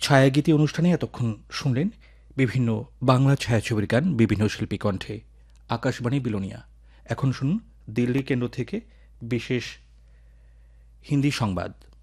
ছায়াগীতি অনুষ্ঠানে এতক্ষণ শুনলেন বিভিন্ন বাংলা ছায়াছবির গান বিভিন্ন শিল্পী কণ্ঠে। আকাশবাণী বিলোনিয়া। এখন শুনুন দিল্লি কেন্দ্র থেকে বিশেষ হিন্দি সংবাদ।